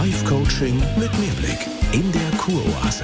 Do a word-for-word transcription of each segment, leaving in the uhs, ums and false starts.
Life-Coaching mit Mehrblick in der Kuroase.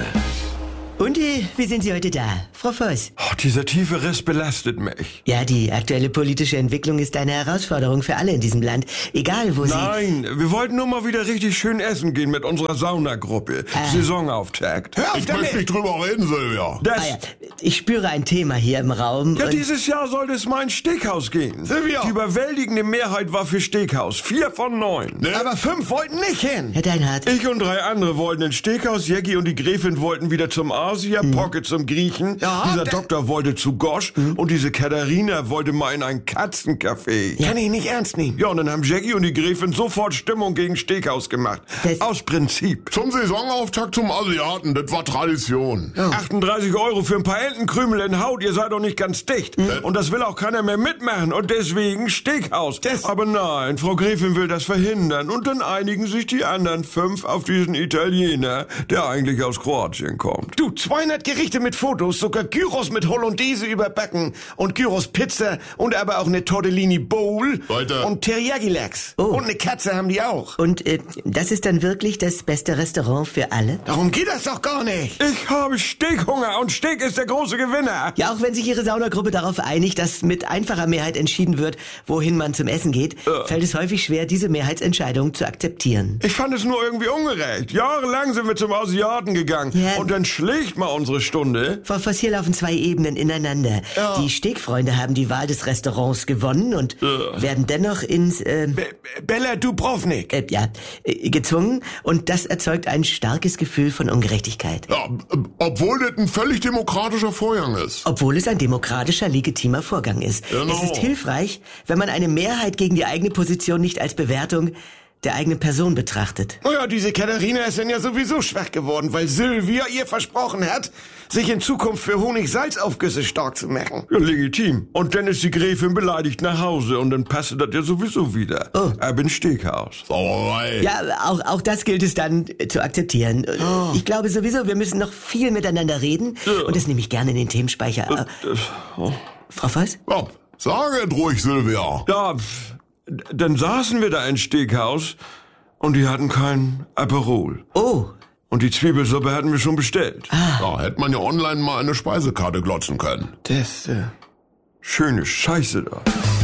Und äh, wie sind Sie heute da, Frau Voss? Oh, dieser tiefe Riss belastet mich. Ja, die aktuelle politische Entwicklung ist eine Herausforderung für alle in diesem Land. Egal, wo Sie... Nein, wir wollten nur mal wieder richtig schön essen gehen mit unserer Saunagruppe. Ah. Saisonauftakt. Hör auf damit! Ich möchte nicht drüber reden, Silvia. Das, Ah, ja. Ich spüre ein Thema hier im Raum. ja, und dieses Jahr sollte es mal ein Steakhouse gehen. Silvia! Die überwältigende Mehrheit war für Steakhouse. Vier von neun. Ne? Aber fünf wollten nicht hin. Herr Deinhardt, Ich und drei andere wollten ins Steakhouse, Jackie und die Gräfin wollten wieder zum Asia, Pocket zum Griechen, Ja, dieser der- Doktor wollte zu Gosch und diese Katharina wollte mal in ein Katzencafé. Kann ich nicht ernst nehmen. Ja, und dann haben Jackie und die Gräfin sofort Stimmung gegen Steakhouse gemacht. Das- Aus Prinzip. Zum Saisonauftakt zum Asiaten, das war Tradition. achtunddreißig Euro für ein paar Entenkrümel in Haut, ihr seid doch nicht ganz dicht. Und das will auch keiner mehr mitmachen und deswegen Steakhouse. Aber nein, Frau Gräfin will das verhindern und dann einigen sich die anderen fünf auf diesen Italiener, der eigentlich aus Kroatien kommt. Du, zweihundert Gerichte mit Fotos, sogar Gyros mit Hollandaise überbacken und Gyros Pizza und aber auch eine Tortellini Bowl Weiter. und Teriyaki Lachs. Oh. Und eine Katze haben die auch. und äh, das ist dann wirklich das beste Restaurant für alle? Darum geht das doch gar nicht. Ich habe Steakhunger und Steak ist der große Gewinner. Ja, auch wenn sich Ihre Saunagruppe darauf einigt, dass mit einfacher Mehrheit entschieden wird, wohin man zum Essen geht, fällt es häufig schwer, diese Mehrheitsentscheidung zu akzeptieren. Ich fand es nur irgendwie ungerecht. Jahrelang sind wir zum Asiaten gegangen Ja. und dann schlägt mal unsere Stunde. Frau Voss, hier laufen zwei Ebenen ineinander. Die Steakfreunde haben die Wahl des Restaurants gewonnen und werden dennoch ins, äh, Be Bella Dubrovnik. äh, ja, äh, gezwungen. Und das erzeugt ein starkes Gefühl von Ungerechtigkeit. Ja, äh, obwohl das ein völlig demokratischer Vorgang ist. Obwohl es ein demokratischer, legitimer Vorgang ist. Genau. Es ist hilfreich, wenn man eine Mehrheit gegen die eigene Position nicht als Bewertung der eigenen Person betrachtet. Naja, diese Katharina ist dann ja sowieso schwach geworden, weil Sylvia ihr versprochen hat, sich in Zukunft für Honig-Salz-Aufgüsse stark zu machen. Ja, legitim. Und dann ist die Gräfin beleidigt nach Hause und dann passt das ja sowieso wieder. Oh. Ab ins Steakhouse. Sauerei. Ja, auch, auch das gilt es dann äh, zu akzeptieren. Äh, Ich glaube sowieso, wir müssen noch viel miteinander reden. Und das nehme ich gerne in den Themenspeicher. Äh, Frau Voss? Ja, sage ruhig, Silvia. Ja, pf, dann saßen wir da in Steakhouse und die hatten kein Aperol. Oh, Und die Zwiebelsuppe hatten wir schon bestellt. Ja, hätte man ja online mal eine Speisekarte glotzen können. Das, äh... Schöne Scheiße da.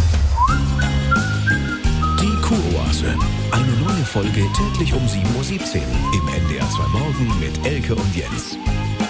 Die Kuroase. Eine neue Folge täglich um sieben Uhr siebzehn im N D R zwei Morgen mit Elke und Jens.